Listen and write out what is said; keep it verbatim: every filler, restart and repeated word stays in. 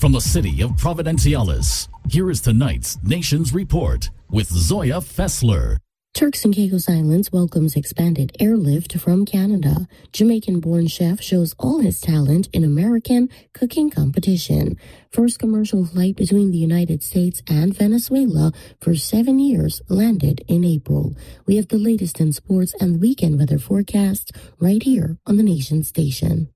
From the city of Providenciales, here is tonight's Nations Report with Zoya Fessler. Turks and Caicos Islands welcomes expanded airlift from Canada. Jamaican-born chef shows all his talent in American cooking competition. First commercial flight between the United States and Venezuela for seven years landed in April. We have the latest in sports and weekend weather forecast right here on the Nation Station.